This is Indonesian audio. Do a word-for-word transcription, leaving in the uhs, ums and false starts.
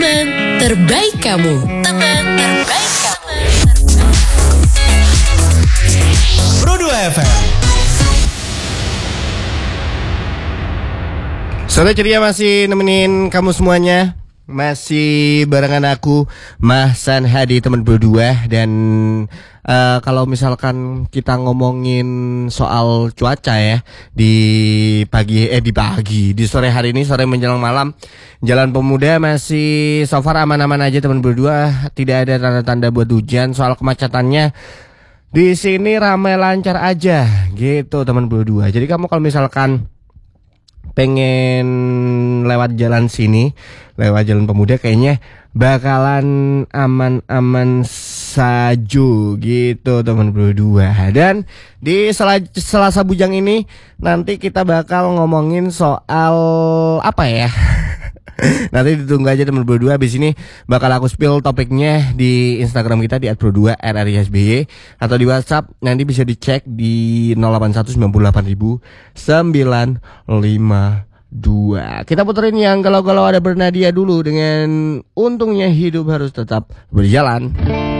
Teman terbaik kamu. Teman terbaik kamu. Pro dua F M. Sore ceria masih nemenin kamu semuanya. Masih barengan aku, Mahsan Hadi, teman berdua. Dan uh, kalau misalkan kita ngomongin soal cuaca ya, di pagi eh di pagi di sore hari ini, sore menjelang malam, Jalan Pemuda masih so far aman-aman aja teman berdua. Tidak ada tanda-tanda buat hujan. Soal kemacetannya di sini ramai lancar aja gitu teman berdua. Jadi kamu kalau misalkan pengen lewat jalan sini, lewat Jalan Pemuda, kayaknya bakalan aman-aman saja gitu teman berdua. Dan di sel- Selasa Bujang ini nanti kita bakal ngomongin soal apa ya? Nanti ditunggu aja teman berdua. Habis ini bakal aku spill topiknya di Instagram kita di at pro dua r r i s b y atau di WhatsApp nanti bisa dicek di nol delapan satu sembilan delapan sembilan lima dua. Kita puterin yang galau-galau ada Bernadia dulu dengan Untungnya Hidup Harus Tetap Berjalan.